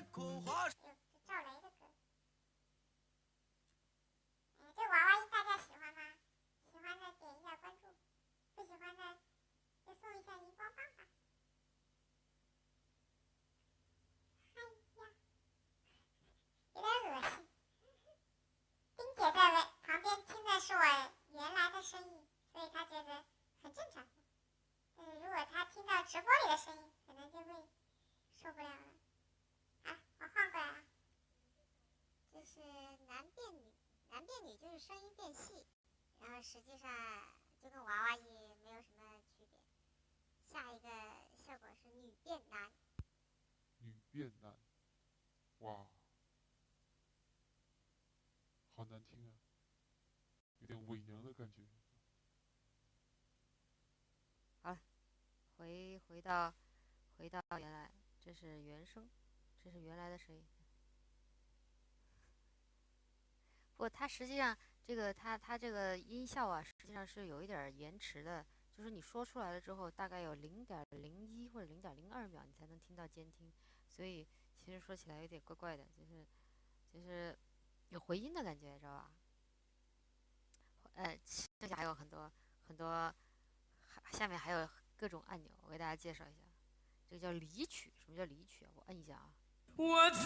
赵雷的歌。这娃娃音大家喜欢吗？喜欢的点一下关注，不喜欢的就送一下荧光棒吧。哎呀，有点恶心。丁姐在旁边听的是我原来的声音，所以她觉得很正常。但是如果她听到直播里的声音，可能就会受不了了。啊，我换过来了。这是男变女，男变女就是声音变细，然后实际上就跟娃娃音没有什么区别。下一个效果是女变男。 女变男，哇，好难听啊，有点伪娘的感觉。 好了，回到原来，这是原声，这是原来的声音。不，它实际上它这个音效啊，实际上是有一点延迟的，就是你说出来了之后，大概有0.01或者0.02秒，你才能听到监听，所以其实说起来有点怪怪的，就是有回音的感觉，知道吧？剩下还有很多，下面还有各种按钮，我给大家介绍一下。这个叫离曲，什么叫离曲啊？我摁一下啊。我